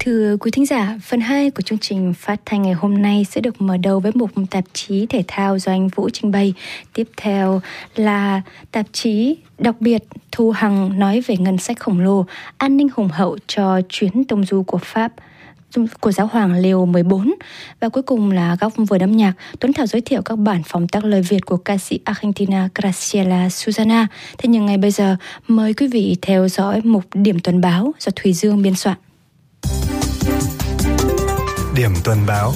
Thưa quý thính giả, phần 2 của chương trình phát thanh ngày hôm nay sẽ được mở đầu với một tạp chí thể thao do anh Vũ trình bày. Tiếp theo là tạp chí đặc biệt Thu Hằng nói về ngân sách khổng lồ, an ninh hùng hậu cho chuyến tông du của Pháp của giáo hoàng Leo 14. Và cuối cùng là góc vườn âm nhạc, Tuấn Thảo giới thiệu các bản phóng tác lời Việt của ca sĩ Argentina Graciela Susana. Thế nhưng ngay bây giờ, mời quý vị theo dõi mục Điểm tuần báo do Thùy Dương biên soạn. Điểm tuần báo.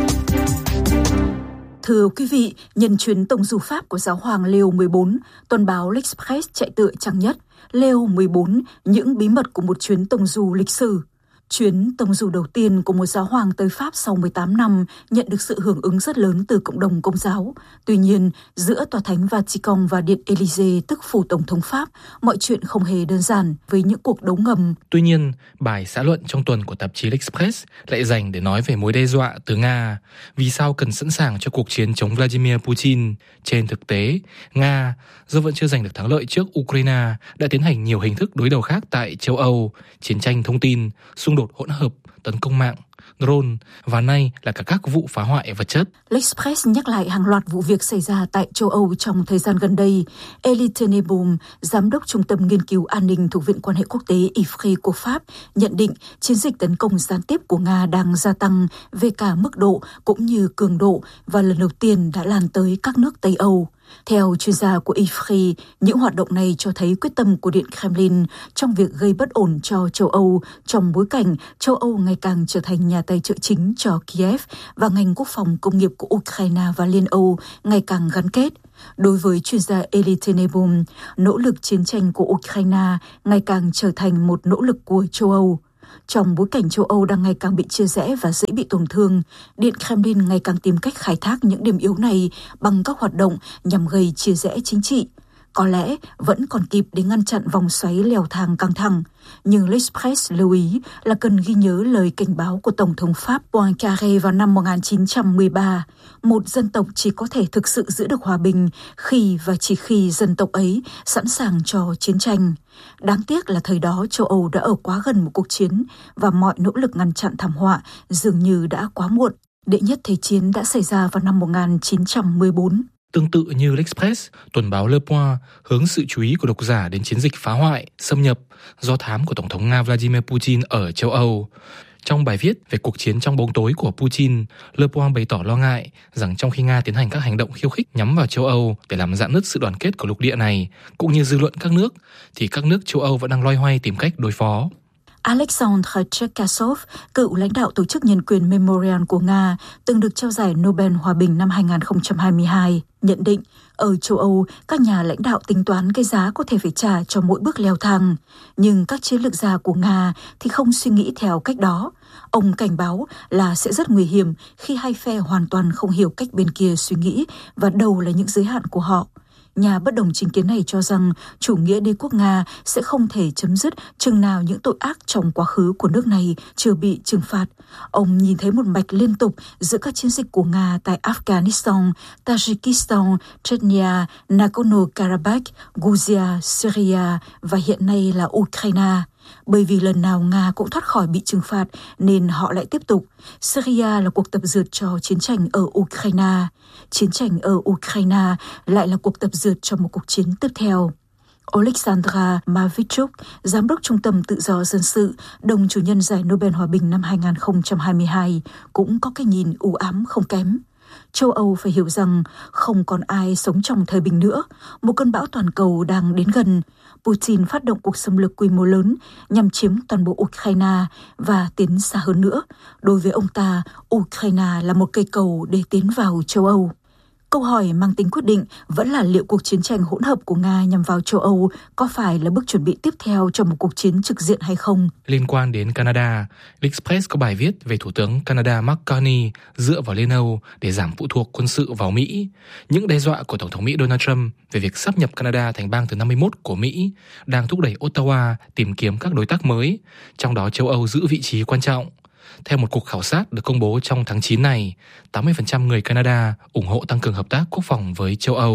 Thưa quý vị, nhân chuyến tông du Pháp của giáo hoàng Leo 14, tuần báo L'Express chạy tựa trang nhất Leo 14, những bí mật của một chuyến tông du lịch sử. Chuyến tông du đầu tiên của một giáo hoàng tới Pháp sau 18 năm nhận được sự hưởng ứng rất lớn từ cộng đồng Công giáo. Tuy nhiên, giữa Tòa Thánh Vatican và Điện Élysée, tức phủ Tổng thống Pháp, mọi chuyện không hề đơn giản với những cuộc đấu ngầm. Tuy nhiên, bài xã luận trong tuần của tạp chí L'Express lại dành để nói về mối đe dọa từ Nga. Vì sao cần sẵn sàng cho cuộc chiến chống Vladimir Putin? Trên thực tế, Nga, do vẫn chưa giành được thắng lợi trước Ukraine, đã tiến hành nhiều hình thức đối đầu khác tại châu Âu, chiến tranh thông tin, xung đột hỗn hợp, tấn công mạng, drone và nay là cả các vụ phá hoại vật chất. L'Express nhắc lại hàng loạt vụ việc xảy ra tại châu Âu trong thời gian gần đây. Elie Tenenbaum, giám đốc Trung tâm Nghiên cứu An ninh thuộc Viện Quan hệ Quốc tế IFRI của Pháp, nhận định chiến dịch tấn công gián tiếp của Nga đang gia tăng về cả mức độ cũng như cường độ và lần đầu tiên đã lan tới các nước Tây Âu. Theo chuyên gia của IFRI, những hoạt động này cho thấy quyết tâm của Điện Kremlin trong việc gây bất ổn cho châu Âu trong bối cảnh châu Âu ngày càng trở thành nhà tài trợ chính cho Kiev và ngành quốc phòng công nghiệp của Ukraine và Liên Âu ngày càng gắn kết. Đối với chuyên gia Elie Tenenbaum, nỗ lực chiến tranh của Ukraine ngày càng trở thành một nỗ lực của châu Âu. Trong bối cảnh châu Âu đang ngày càng bị chia rẽ và dễ bị tổn thương, Điện Kremlin ngày càng tìm cách khai thác những điểm yếu này bằng các hoạt động nhằm gây chia rẽ chính trị. Có lẽ vẫn còn kịp để ngăn chặn vòng xoáy leo thang căng thẳng, nhưng L'Express lưu ý là cần ghi nhớ lời cảnh báo của Tổng thống Pháp Poincaré vào năm 1913. Một dân tộc chỉ có thể thực sự giữ được hòa bình khi và chỉ khi dân tộc ấy sẵn sàng cho chiến tranh. Đáng tiếc là thời đó châu Âu đã ở quá gần một cuộc chiến và mọi nỗ lực ngăn chặn thảm họa dường như đã quá muộn. Đệ nhất Thế chiến đã xảy ra vào năm 1914. Tương tự như L'Express, tuần báo Le Point hướng sự chú ý của độc giả đến chiến dịch phá hoại, xâm nhập, do thám của Tổng thống Nga Vladimir Putin ở châu Âu. Trong bài viết về cuộc chiến trong bóng tối của Putin, Le Point bày tỏ lo ngại rằng trong khi Nga tiến hành các hành động khiêu khích nhắm vào châu Âu để làm rạn nứt sự đoàn kết của lục địa này, cũng như dư luận các nước, thì các nước châu Âu vẫn đang loay hoay tìm cách đối phó. Alexander Cherkasov, cựu lãnh đạo tổ chức nhân quyền Memorial của Nga, từng được trao giải Nobel Hòa bình năm 2022, nhận định ở châu Âu, các nhà lãnh đạo tính toán cái giá có thể phải trả cho mỗi bước leo thang. Nhưng các chiến lược gia của Nga thì không suy nghĩ theo cách đó. Ông cảnh báo là sẽ rất nguy hiểm khi hai phe hoàn toàn không hiểu cách bên kia suy nghĩ và đâu là những giới hạn của họ. Nhà bất đồng chính kiến này cho rằng chủ nghĩa đế quốc Nga sẽ không thể chấm dứt chừng nào những tội ác trong quá khứ của nước này chưa bị trừng phạt. Ông nhìn thấy một mạch liên tục giữa các chiến dịch của Nga tại Afghanistan, Tajikistan, Chechnya, Nagorno-Karabakh, Georgia, Syria và hiện nay là Ukraine. Bởi vì lần nào Nga cũng thoát khỏi bị trừng phạt nên họ lại tiếp tục. Syria là cuộc tập dượt cho chiến tranh ở Ukraine. Chiến tranh ở Ukraine lại là cuộc tập dượt cho một cuộc chiến tiếp theo. Alexandra Mavichuk, giám đốc Trung tâm Tự do Dân sự, đồng chủ nhân giải Nobel Hòa bình năm 2022, cũng có cái nhìn u ám không kém. Châu Âu phải hiểu rằng không còn ai sống trong thời bình nữa. Một cơn bão toàn cầu đang đến gần. Putin phát động cuộc xâm lược quy mô lớn nhằm chiếm toàn bộ Ukraine và tiến xa hơn nữa. Đối với ông ta, Ukraine là một cây cầu để tiến vào châu Âu. Câu hỏi mang tính quyết định vẫn là liệu cuộc chiến tranh hỗn hợp của Nga nhằm vào châu Âu có phải là bước chuẩn bị tiếp theo cho một cuộc chiến trực diện hay không? Liên quan đến Canada, L'Express có bài viết về Thủ tướng Canada Mark Carney dựa vào Liên Âu để giảm phụ thuộc quân sự vào Mỹ. Những đe dọa của Tổng thống Mỹ Donald Trump về việc sáp nhập Canada thành bang thứ 51 của Mỹ đang thúc đẩy Ottawa tìm kiếm các đối tác mới, trong đó châu Âu giữ vị trí quan trọng. Theo một cuộc khảo sát được công bố trong tháng 9 này, 80% người Canada ủng hộ tăng cường hợp tác quốc phòng với châu Âu.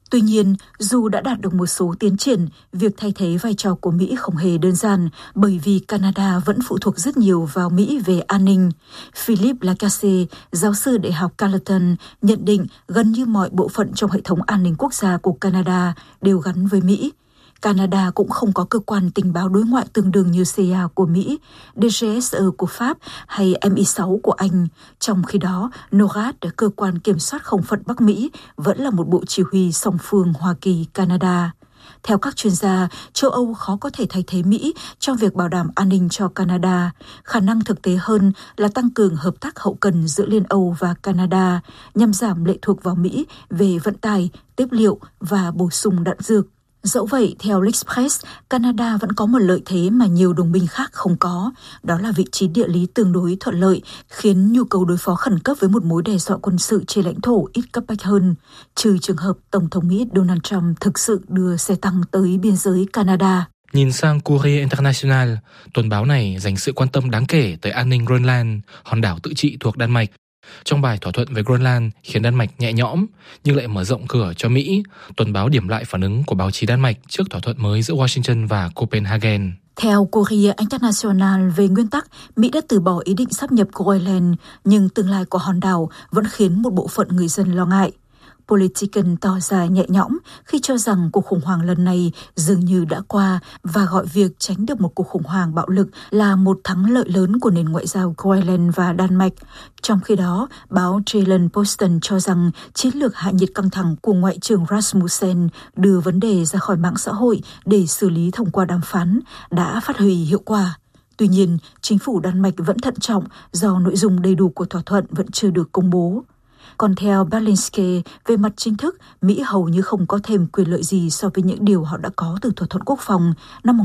Tuy nhiên, dù đã đạt được một số tiến triển, việc thay thế vai trò của Mỹ không hề đơn giản bởi vì Canada vẫn phụ thuộc rất nhiều vào Mỹ về an ninh. Philippe Lacasse, giáo sư Đại học Carleton, nhận định gần như mọi bộ phận trong hệ thống an ninh quốc gia của Canada đều gắn với Mỹ. Canada cũng không có cơ quan tình báo đối ngoại tương đương như CIA của Mỹ, DGSE của Pháp hay MI6 của Anh. Trong khi đó, NORAD, cơ quan kiểm soát không phận Bắc Mỹ, vẫn là một bộ chỉ huy song phương Hoa Kỳ-Canada. Theo các chuyên gia, châu Âu khó có thể thay thế Mỹ trong việc bảo đảm an ninh cho Canada. Khả năng thực tế hơn là tăng cường hợp tác hậu cần giữa Liên Âu và Canada nhằm giảm lệ thuộc vào Mỹ về vận tải, tiếp liệu và bổ sung đạn dược. Dẫu vậy, theo L'Express, Canada vẫn có một lợi thế mà nhiều đồng minh khác không có, đó là vị trí địa lý tương đối thuận lợi, khiến nhu cầu đối phó khẩn cấp với một mối đe dọa quân sự trên lãnh thổ ít cấp bách hơn, trừ trường hợp Tổng thống Mỹ Donald Trump thực sự đưa xe tăng tới biên giới Canada. Nhìn sang Courrier International, tuần báo này dành sự quan tâm đáng kể tới an ninh Greenland, hòn đảo tự trị thuộc Đan Mạch. Trong bài thỏa thuận với Greenland khiến Đan Mạch nhẹ nhõm nhưng lại mở rộng cửa cho Mỹ, tuần báo điểm lại phản ứng của báo chí Đan Mạch trước thỏa thuận mới giữa Washington và Copenhagen. Theo Courrier International, về nguyên tắc, Mỹ đã từ bỏ ý định sáp nhập Groenland, nhưng tương lai của hòn đảo vẫn khiến một bộ phận người dân lo ngại. Politiken tỏ ra nhẹ nhõm khi cho rằng cuộc khủng hoảng lần này dường như đã qua và gọi việc tránh được một cuộc khủng hoảng bạo lực là một thắng lợi lớn của nền ngoại giao Groenland và Đan Mạch. Trong khi đó, báo Jyllands-Posten cho rằng chiến lược hạ nhiệt căng thẳng của Ngoại trưởng Rasmussen đưa vấn đề ra khỏi mạng xã hội để xử lý thông qua đàm phán đã phát huy hiệu quả. Tuy nhiên, chính phủ Đan Mạch vẫn thận trọng do nội dung đầy đủ của thỏa thuận vẫn chưa được công bố. Còn theo Berlingske, về mặt chính thức, Mỹ hầu như không có thêm quyền lợi gì so với những điều họ đã có từ thỏa thuận quốc phòng năm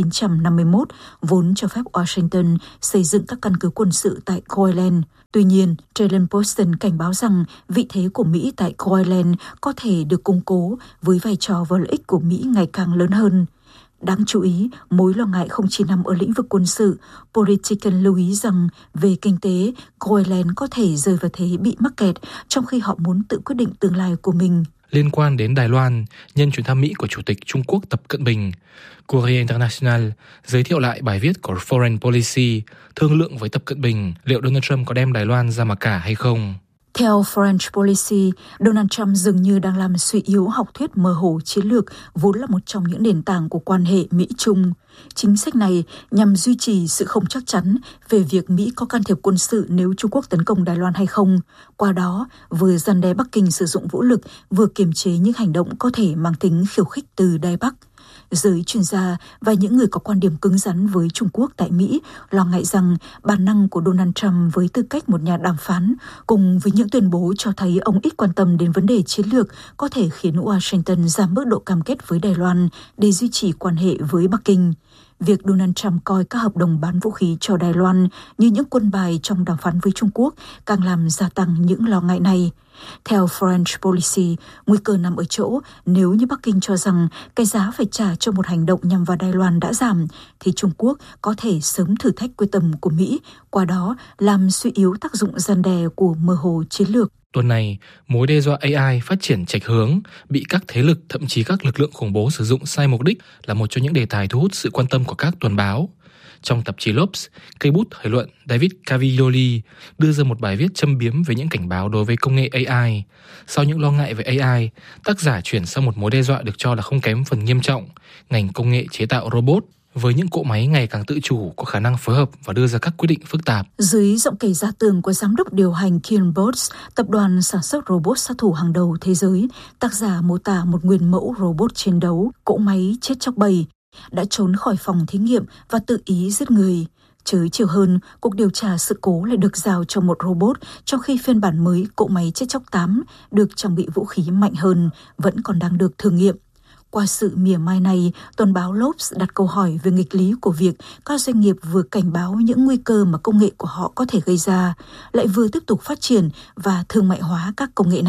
1951, vốn cho phép Washington xây dựng các căn cứ quân sự tại Groenland. Tuy nhiên, Jyllands-Posten cảnh báo rằng vị thế của Mỹ tại Groenland có thể được củng cố với vai trò và lợi ích của Mỹ ngày càng lớn hơn. Đáng chú ý, mối lo ngại không chỉ nằm ở lĩnh vực quân sự. Politiken lưu ý rằng về kinh tế, Groenland có thể rơi vào thế bị mắc kẹt trong khi họ muốn tự quyết định tương lai của mình. Liên quan đến Đài Loan, nhân chuyến thăm Mỹ của Chủ tịch Trung Quốc Tập Cận Bình, Courrier International giới thiệu lại bài viết của Foreign Policy thương lượng với Tập Cận Bình liệu Donald Trump có đem Đài Loan ra mặc cả hay không. Theo Foreign Policy, Donald Trump dường như đang làm suy yếu học thuyết mơ hồ chiến lược vốn là một trong những nền tảng của quan hệ Mỹ-Trung. Chính sách này nhằm duy trì sự không chắc chắn về việc Mỹ có can thiệp quân sự nếu Trung Quốc tấn công Đài Loan hay không, qua đó vừa răn đe Bắc Kinh sử dụng vũ lực, vừa kiềm chế những hành động có thể mang tính khiêu khích từ Đài Bắc. Giới chuyên gia và những người có quan điểm cứng rắn với Trung Quốc tại Mỹ lo ngại rằng bản năng của Donald Trump với tư cách một nhà đàm phán cùng với những tuyên bố cho thấy ông ít quan tâm đến vấn đề chiến lược có thể khiến Washington giảm mức độ cam kết với Đài Loan để duy trì quan hệ với Bắc Kinh. Việc Donald Trump coi các hợp đồng bán vũ khí cho Đài Loan như những quân bài trong đàm phán với Trung Quốc càng làm gia tăng những lo ngại này. Theo Foreign Policy, nguy cơ nằm ở chỗ nếu như Bắc Kinh cho rằng cái giá phải trả cho một hành động nhằm vào Đài Loan đã giảm, thì Trung Quốc có thể sớm thử thách quyết tâm của Mỹ, qua đó làm suy yếu tác dụng răn đe của mơ hồ chiến lược. Tuần này, mối đe dọa AI phát triển chệch hướng, bị các thế lực, thậm chí các lực lượng khủng bố sử dụng sai mục đích là một trong những đề tài thu hút sự quan tâm của các tuần báo. Trong tạp chí Lobs, cây bút thời luận David Caviglioli đưa ra một bài viết châm biếm về những cảnh báo đối với công nghệ AI. Sau những lo ngại về AI, tác giả chuyển sang một mối đe dọa được cho là không kém phần nghiêm trọng, ngành công nghệ chế tạo robot, với những cỗ máy ngày càng tự chủ có khả năng phối hợp và đưa ra các quyết định phức tạp. Dưới giọng kể ra tường của giám đốc điều hành Killbots, tập đoàn sản xuất robot sát thủ hàng đầu thế giới, tác giả mô tả một nguyên mẫu robot chiến đấu, cỗ máy chết chóc bầy, đã trốn khỏi phòng thí nghiệm và tự ý giết người. Chớ chiều hơn, cuộc điều tra sự cố lại được giao cho một robot, trong khi phiên bản mới cỗ máy chết chóc 8 được trang bị vũ khí mạnh hơn vẫn còn đang được thử nghiệm. Qua sự mỉa mai này, tuần báo Lobs đặt câu hỏi về nghịch lý của việc các doanh nghiệp vừa cảnh báo những nguy cơ mà công nghệ của họ có thể gây ra, lại vừa tiếp tục phát triển và thương mại hóa các công nghệ này.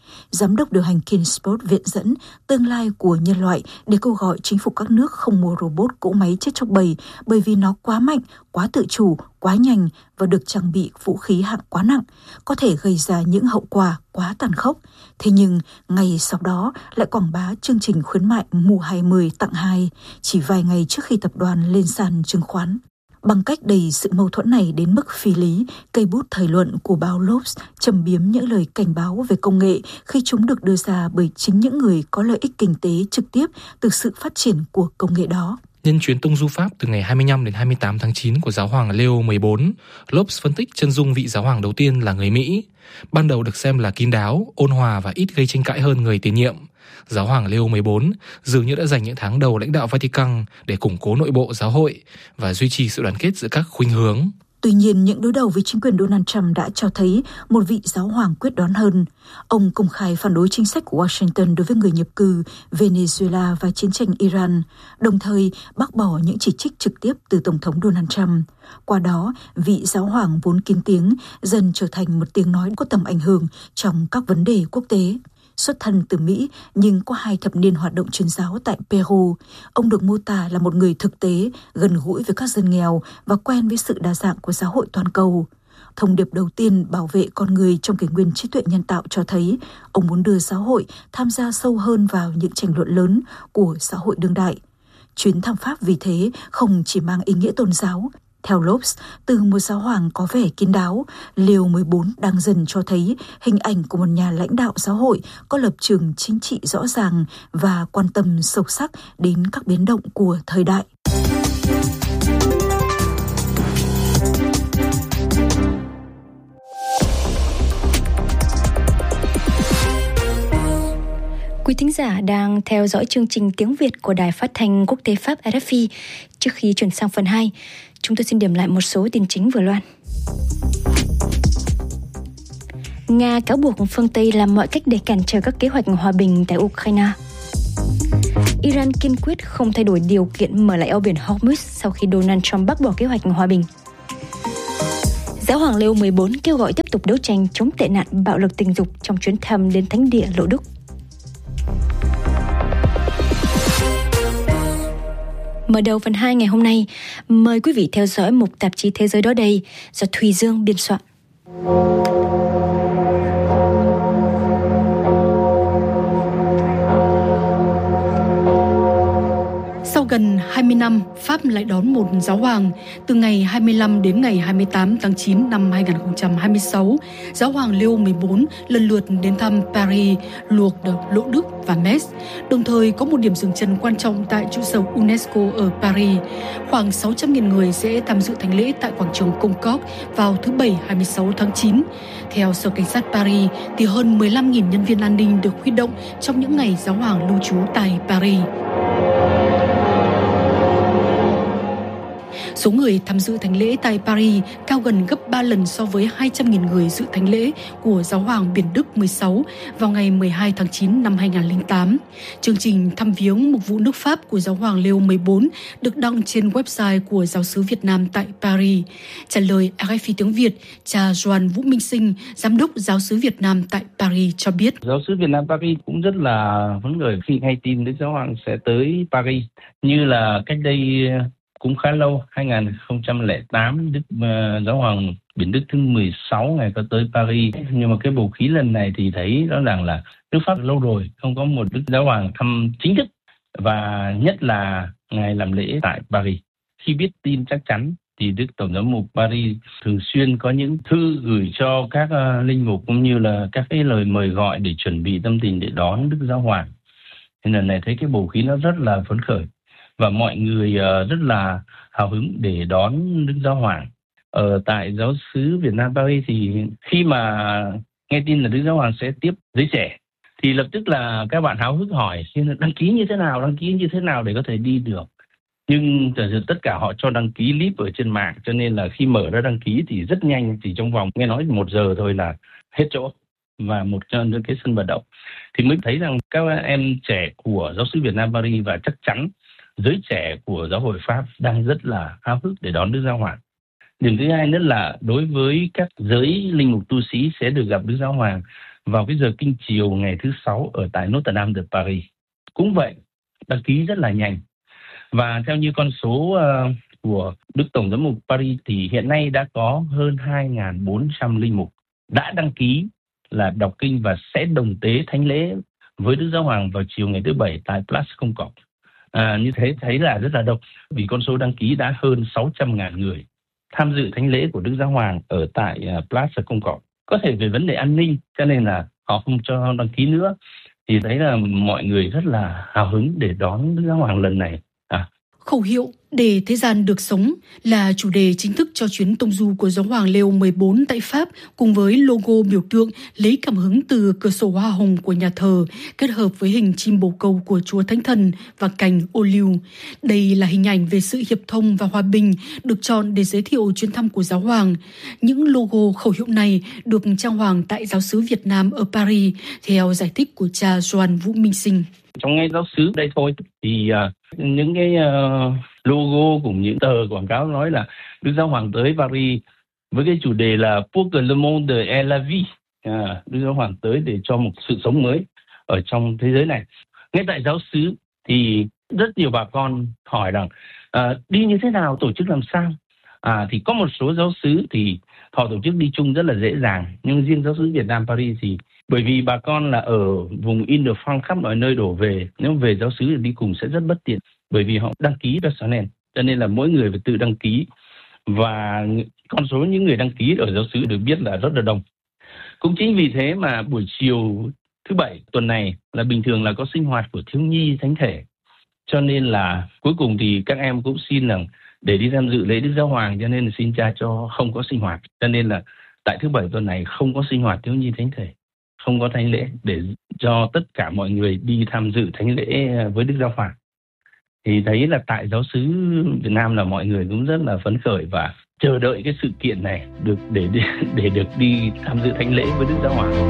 Giám đốc điều hành Kingsport viện dẫn tương lai của nhân loại để kêu gọi chính phủ các nước không mua robot cỗ máy chết chóc bầy bởi vì nó quá mạnh, quá tự chủ, quá nhanh và được trang bị vũ khí hạng quá nặng, có thể gây ra những hậu quả quá tàn khốc. Thế nhưng, ngày sau đó lại quảng bá chương trình khuyến mại mùa 20 tặng 2, chỉ vài ngày trước khi tập đoàn lên sàn chứng khoán. Bằng cách đẩy sự mâu thuẫn này đến mức phi lý, cây bút thời luận của báo Lobes trầm biếm những lời cảnh báo về công nghệ khi chúng được đưa ra bởi chính những người có lợi ích kinh tế trực tiếp từ sự phát triển của công nghệ đó. Nhân chuyến tông du Pháp từ ngày 25 đến 28 tháng 9 của giáo hoàng Leo 14, Lobes phân tích chân dung vị giáo hoàng đầu tiên là người Mỹ. Ban đầu được xem là kín đáo, ôn hòa và ít gây tranh cãi hơn người tiền nhiệm. Giáo hoàng Leo 14 dường như đã dành những tháng đầu lãnh đạo Vatican để củng cố nội bộ giáo hội và duy trì sự đoàn kết giữa các khuynh hướng. Tuy nhiên, những đối đầu với chính quyền Donald Trump đã cho thấy một vị giáo hoàng quyết đoán hơn. Ông công khai phản đối chính sách của Washington đối với người nhập cư, Venezuela và chiến tranh Iran, đồng thời bác bỏ những chỉ trích trực tiếp từ Tổng thống Donald Trump. Qua đó, vị giáo hoàng vốn kín tiếng dần trở thành một tiếng nói có tầm ảnh hưởng trong các vấn đề quốc tế. Xuất thân từ Mỹ nhưng có 2 thập niên hoạt động truyền giáo tại Peru, ông được mô tả là một người thực tế, gần gũi với các dân nghèo và quen với sự đa dạng của xã hội toàn cầu. Thông điệp đầu tiên bảo vệ con người trong kỷ nguyên trí tuệ nhân tạo cho thấy ông muốn đưa giáo hội tham gia sâu hơn vào những tranh luận lớn của xã hội đương đại. Chuyến thăm Pháp vì thế không chỉ mang ý nghĩa tôn giáo. Theo Lobes, từ một giáo hoàng có vẻ kín đáo, Leo 14 đang dần cho thấy hình ảnh của một nhà lãnh đạo giáo hội có lập trường chính trị rõ ràng và quan tâm sâu sắc đến các biến động của thời đại. Quý thính giả đang theo dõi chương trình tiếng Việt của Đài Phát thanh Quốc tế Pháp RFI. Trước khi chuyển sang phần 2, chúng tôi xin điểm lại một số tin chính vừa loan. Nga cáo buộc phương Tây làm mọi cách để cản trở các kế hoạch hòa bình tại Ukraine. Iran kiên quyết không thay đổi điều kiện mở lại eo biển Hormuz sau khi Donald Trump bác bỏ kế hoạch hòa bình. Giáo hoàng Leo 14 kêu gọi tiếp tục đấu tranh chống tệ nạn bạo lực tình dục trong chuyến thăm đến thánh địa Lộ Đức. Mở đầu phần 2 ngày hôm nay, mời quý vị theo dõi mục tạp chí Thế giới đó đây do Thùy Dương biên soạn. Sau gần 20 năm, Pháp lại đón một giáo hoàng. Từ ngày 25 đến ngày 28 tháng 9 năm 2026, giáo hoàng Leo 14 lần lượt đến thăm Paris, Lourdes, Lộ Đức và Metz, đồng thời có một điểm dừng chân quan trọng tại trụ sở UNESCO ở Paris. Khoảng 600.000 người sẽ tham dự thánh lễ tại quảng trường Concorde vào thứ Bảy 26 tháng 9. Theo Sở Cảnh sát Paris, thì hơn 15.000 nhân viên an ninh được huy động trong những ngày giáo hoàng lưu trú tại Paris. Số người tham dự thánh lễ tại Paris cao gần gấp 3 lần so với 200.000 người dự thánh lễ của giáo hoàng Biển Đức 16 vào ngày 12 tháng 9 năm 2008. Chương trình thăm viếng mục vụ nước Pháp của giáo hoàng Leo 14 được đăng trên website của giáo xứ Việt Nam tại Paris. Trả lời RFI tiếng Việt, cha Doan Vũ Minh Sinh, giám đốc giáo xứ Việt Nam tại Paris cho biết. Giáo xứ Việt Nam Paris cũng rất là phấn khởi khi nghe tin Đức Giáo hoàng sẽ tới Paris. Như là cách đây cũng khá lâu, 2008, Đức Giáo hoàng Biển Đức thứ 16 ngày có tới Paris. Nhưng mà cái bầu khí lần này thì thấy rõ ràng là nước Pháp lâu rồi không có một Đức Giáo hoàng thăm chính thức, và nhất là ngày làm lễ tại Paris. Khi biết tin chắc chắn thì Đức Tổng giám mục Paris thường xuyên có những thư gửi cho các linh mục cũng như là các cái lời mời gọi để chuẩn bị tâm tình để đón Đức Giáo hoàng. Nên lần này thấy cái bầu khí nó rất là phấn khởi và mọi người rất là hào hứng để đón Đức Giáo hoàng. Ở tại giáo xứ Việt Nam Paris thì khi mà nghe tin là Đức Giáo hoàng sẽ tiếp giới trẻ thì lập tức là các bạn háo hức hỏi xin đăng ký như thế nào để có thể đi được. Nhưng tất cả họ cho đăng ký clip ở trên mạng, cho nên là khi mở ra đăng ký thì rất nhanh, chỉ trong vòng nghe nói 1 giờ thôi là hết chỗ và một trên cái sân vận động. Thì mới thấy rằng các em trẻ của giáo xứ Việt Nam Paris và chắc chắn giới trẻ của giáo hội Pháp đang rất là háo hức để đón Đức Giáo hoàng. Điểm thứ hai nữa là đối với các giới linh mục tu sĩ sẽ được gặp Đức Giáo hoàng vào cái giờ kinh chiều ngày thứ Sáu ở tại Notre Dame de Paris. Cũng vậy, đăng ký rất là nhanh. Và theo như con số của Đức Tổng giám mục Paris thì hiện nay đã có hơn 2.400 linh mục đã đăng ký là đọc kinh và sẽ đồng tế thánh lễ với Đức Giáo Hoàng vào chiều ngày thứ Bảy tại Place Concorde. Như thế thấy là rất là đông, vì con số đăng ký đã hơn 600.000 người tham dự thánh lễ của Đức Giáo Hoàng ở tại Place Concorde. Có thể về vấn đề an ninh cho nên là họ không cho đăng ký nữa, thì thấy là mọi người rất là hào hứng để đón Đức Giáo Hoàng lần này. Khẩu hiệu để thế gian được sống là chủ đề chính thức cho chuyến tông du của Giáo hoàng Leo 14 tại Pháp, cùng với logo biểu tượng lấy cảm hứng từ cửa sổ hoa hồng của nhà thờ, kết hợp với hình chim bồ câu của Chúa Thánh Thần và cành ô liu. Đây là hình ảnh về sự hiệp thông và hòa bình được chọn để giới thiệu chuyến thăm của Giáo hoàng. Những logo khẩu hiệu này được trang hoàng tại Giáo xứ Việt Nam ở Paris, theo giải thích của cha Doan Vũ Minh Sinh. Trong ngay giáo xứ đây thôi thì những cái logo cùng những tờ quảng cáo nói là Đức Giáo Hoàng tới Paris với cái chủ đề là Pour que le monde ait la vie. Đức Giáo Hoàng tới để cho một sự sống mới ở trong thế giới này. Ngay tại giáo xứ thì rất nhiều bà con hỏi rằng đi như thế nào, tổ chức làm sao? Thì có một số giáo xứ thì họ tổ chức đi chung rất là dễ dàng, nhưng riêng giáo xứ Việt Nam Paris thì bởi vì bà con là ở vùng Île-de-France khắp mọi nơi đổ về, nếu về giáo xứ thì đi cùng sẽ rất bất tiện, bởi vì họ đăng ký personnel, cho nên là mỗi người phải tự đăng ký, và con số những người đăng ký ở giáo xứ được biết là rất là đông. Cũng chính vì thế mà buổi chiều thứ Bảy tuần này là bình thường là có sinh hoạt của thiếu nhi thánh thể, cho nên là cuối cùng thì các em cũng xin rằng để đi tham dự lễ Đức Giáo Hoàng, cho nên là xin cha cho không có sinh hoạt, cho nên là tại thứ Bảy tuần này không có sinh hoạt thiếu nhi thánh thể, không có thánh lễ, để cho tất cả mọi người đi tham dự thánh lễ với Đức Giáo Hoàng. Thì thấy là tại giáo xứ Việt Nam là mọi người cũng rất là phấn khởi và chờ đợi cái sự kiện này được để được đi tham dự thánh lễ với Đức Giáo Hoàng.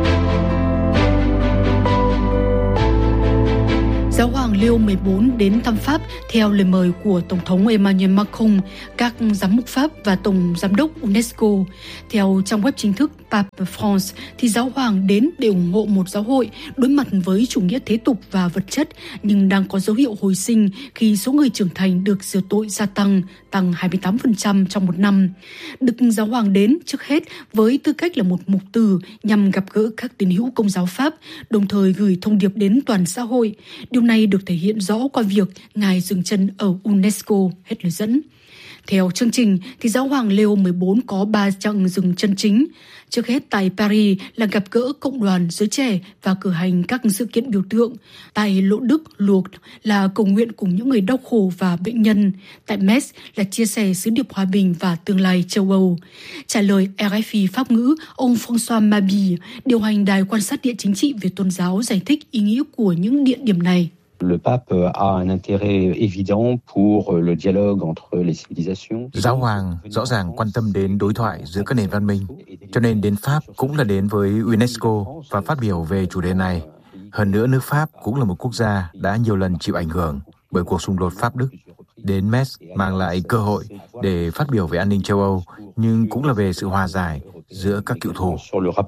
Giáo hoàng Leo 14 đến thăm Pháp theo lời mời của Tổng thống Emmanuel Macron, các giám mục Pháp và Tổng giám đốc UNESCO. Theo trang web chính thức Pape France, thì giáo hoàng đến để ủng hộ một giáo hội đối mặt với chủ nghĩa thế tục và vật chất, nhưng đang có dấu hiệu hồi sinh khi số người trưởng thành được sửa tội gia tăng 28% trong một năm. Đức giáo hoàng đến trước hết với tư cách là một mục từ nhằm gặp gỡ các tín hữu Công giáo Pháp, đồng thời gửi thông điệp đến toàn xã hội. Điều này được thể hiện rõ qua việc Ngài dừng chân ở UNESCO, hết lời dẫn. Theo chương trình, thì Giáo hoàng Leo 14 có 3 chặng dừng chân chính. Trước hết tại Paris là gặp gỡ cộng đoàn giới trẻ và cử hành các sự kiện biểu tượng. Tại Lộ Đức, Lourdes là cầu nguyện cùng những người đau khổ và bệnh nhân. Tại Metz là chia sẻ sứ điệp hòa bình và tương lai châu Âu. Trả lời RFI Pháp ngữ, ông François Mabille, điều hành đài quan sát địa chính trị về tôn giáo, giải thích ý nghĩa của những địa điểm này. Le pape a un intérêt évident pour le dialogue entre les civilisations. Giáo hoàng rõ ràng quan tâm đến đối thoại giữa các nền văn minh, cho nên đến Pháp cũng là đến với UNESCO và phát biểu về chủ đề này. Hơn nữa, nước Pháp cũng là một quốc gia đã nhiều lần chịu ảnh hưởng bởi cuộc xung đột Pháp-Đức. Đến Metz mang lại cơ hội để phát biểu về an ninh châu Âu, nhưng cũng là về sự hòa giải giữa các cựu thù.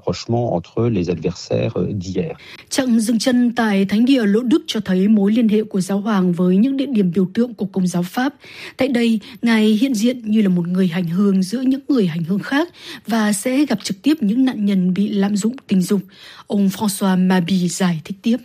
Chặng dừng chân tại Thánh địa Lỗ Đức cho thấy mối liên hệ của giáo hoàng với những địa điểm biểu tượng của Công giáo Pháp. Tại đây, Ngài hiện diện như là một người hành hương giữa những người hành hương khác và sẽ gặp trực tiếp những nạn nhân bị lạm dụng tình dục. Ông François Mabille giải thích tiếp.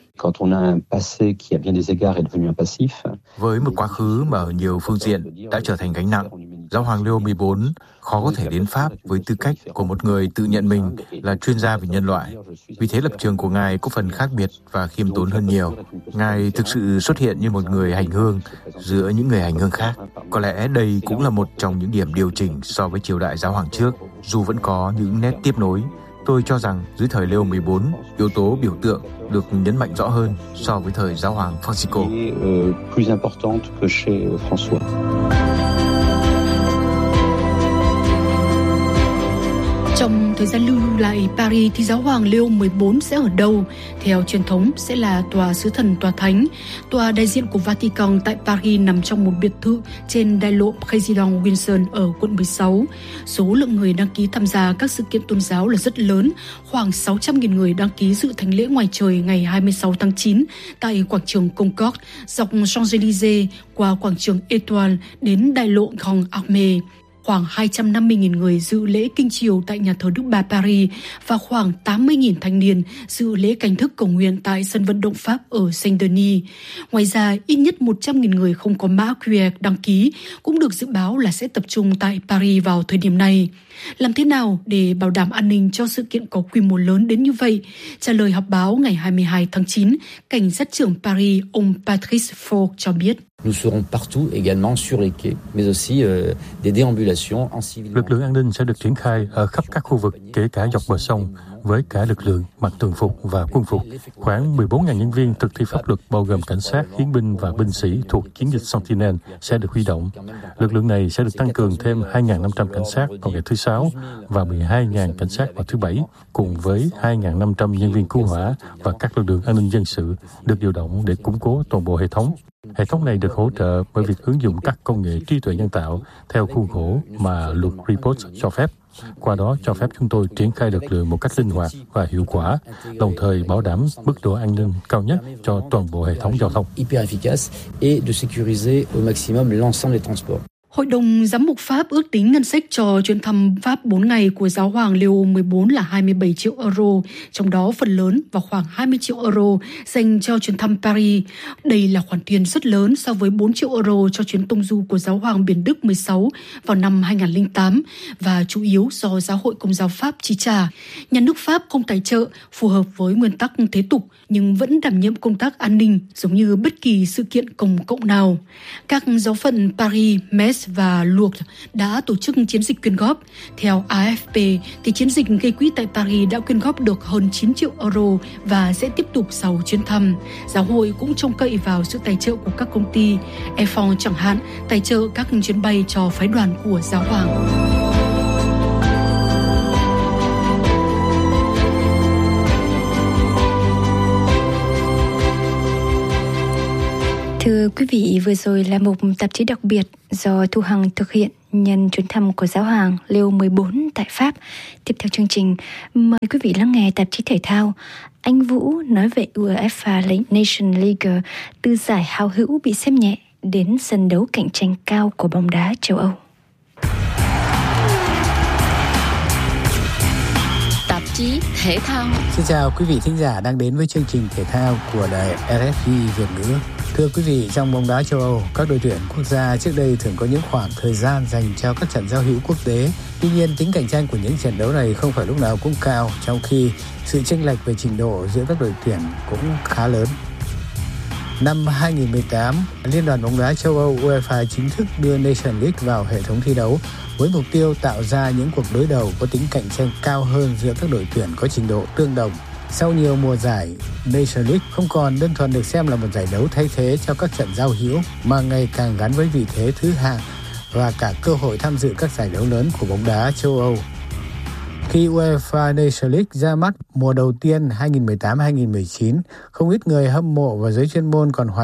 Với một quá khứ mà ở nhiều phương diện đã trở thành gánh nặng, Giáo hoàng Leo 14 khó có thể đến Pháp với tư cách của một người tự nhận mình là chuyên gia về nhân loại. Vì thế lập trường của Ngài có phần khác biệt và khiêm tốn hơn nhiều. Ngài thực sự xuất hiện như một người hành hương giữa những người hành hương khác. Có lẽ đây cũng là một trong những điểm điều chỉnh so với triều đại giáo hoàng trước, dù vẫn có những nét tiếp nối. Tôi cho rằng dưới thời Leo 14, yếu tố biểu tượng được nhấn mạnh rõ hơn so với thời giáo hoàng Francisco. Trong thời gian lưu lại Paris thì giáo hoàng Leo 14 sẽ ở đâu? Theo truyền thống sẽ là tòa sứ thần tòa thánh. Tòa đại diện của Vatican tại Paris nằm trong một biệt thự trên đại lộ Président Wilson ở quận 16. Số lượng người đăng ký tham gia các sự kiện tôn giáo là rất lớn, khoảng 600.000 người đăng ký dự thánh lễ ngoài trời ngày 26 tháng 9 tại quảng trường Concorde, dọc Champs-Élysées qua quảng trường Étoile đến đại lộ Grand Armée. Khoảng 250.000 người dự lễ kinh chiều tại nhà thờ Đức Bà Paris và khoảng 80.000 thanh niên dự lễ canh thức cầu nguyện tại sân vận động Pháp ở Saint-Denis. Ngoài ra, ít nhất 100.000 người không có mã QR đăng ký cũng được dự báo là sẽ tập trung tại Paris vào thời điểm này. Làm thế nào để bảo đảm an ninh cho sự kiện có quy mô lớn đến như vậy? Trả lời họp báo ngày 22 tháng 9, cảnh sát trưởng Paris ông Patrice Faure cho biết. Nous serons partout également sur les quais, mais aussi des déambulations en civil. Lực lượng an ninh sẽ được triển khai ở khắp các khu vực, kể cả dọc bờ sông, với cả lực lượng mặc thường phục và quân phục. Khoảng 14.000 nhân viên thực thi pháp luật bao gồm cảnh sát, hiến binh và binh sĩ thuộc chiến dịch Sentinel sẽ được huy động. Lực lượng này sẽ được tăng cường thêm 2.500 cảnh sát vào ngày thứ Sáu và 12.000 cảnh sát vào thứ Bảy, cùng với 2.500 nhân viên cứu hỏa và các lực lượng an ninh dân sự được điều động để củng cố toàn bộ hệ thống. Hệ thống này được hỗ trợ bởi việc ứng dụng các công nghệ trí tuệ nhân tạo theo khuôn khổ mà luật Report cho phép. Qua đó cho phép chúng tôi triển khai lực lượng một cách linh hoạt và hiệu quả, đồng thời bảo đảm mức độ an ninh cao nhất cho toàn bộ hệ thống giao thông. Hyper efficace et de sécuriser au maximum l'ensemble des transports. Hội đồng Giám mục Pháp ước tính ngân sách cho chuyến thăm Pháp 4 ngày của giáo hoàng Leo 14 là 27 triệu euro, trong đó phần lớn và khoảng 20 triệu euro dành cho chuyến thăm Paris. Đây là khoản tiền rất lớn so với 4 triệu euro cho chuyến tông du của giáo hoàng Biển Đức 16 vào năm 2008 và chủ yếu do Giáo hội Công giáo Pháp chi trả. Nhà nước Pháp không tài trợ, phù hợp với nguyên tắc thế tục nhưng vẫn đảm nhiệm công tác an ninh giống như bất kỳ sự kiện công cộng nào. Các giáo phận Paris, Metz và Lourdes đã tổ chức chiến dịch quyên góp. Theo AFP, thì chiến dịch gây quỹ tại Paris đã quyên góp được hơn 9 triệu euro và sẽ tiếp tục sau chuyến thăm. Giáo hội cũng trông cậy vào sự tài trợ của các công ty. Air France chẳng hạn, tài trợ các chuyến bay cho phái đoàn của giáo hoàng. Thưa quý vị, vừa rồi là một tạp chí đặc biệt do Thu Hằng thực hiện nhân chuyến thăm của giáo hoàng Leo 14 tại Pháp. Tiếp theo chương trình, mời quý vị lắng nghe tạp chí thể thao. Anh Vũ nói về UEFA Nation League, từ giải hào hữu bị xem nhẹ đến sân đấu cạnh tranh cao của bóng đá châu Âu. Tạp chí thể thao. Xin chào quý vị thính giả đang đến với chương trình thể thao của đài RFI Việt ngữ. Thưa quý vị, trong bóng đá châu Âu, các đội tuyển quốc gia trước đây thường có những khoảng thời gian dành cho các trận giao hữu quốc tế. Tuy nhiên, tính cạnh tranh của những trận đấu này không phải lúc nào cũng cao, trong khi sự chênh lệch về trình độ giữa các đội tuyển cũng khá lớn. Năm 2018, Liên đoàn bóng đá châu Âu UEFA chính thức đưa Nation League vào hệ thống thi đấu với mục tiêu tạo ra những cuộc đối đầu có tính cạnh tranh cao hơn giữa các đội tuyển có trình độ tương đồng. Sau nhiều mùa giải, Nation League không còn đơn thuần được xem là một giải đấu thay thế cho các trận giao hữu mà ngày càng gắn với vị thế thứ hạng và cả cơ hội tham dự các giải đấu lớn của bóng đá châu Âu. Khi UEFA Nation League ra mắt mùa đầu tiên 2018-2019, không ít người hâm mộ và giới chuyên môn còn hoài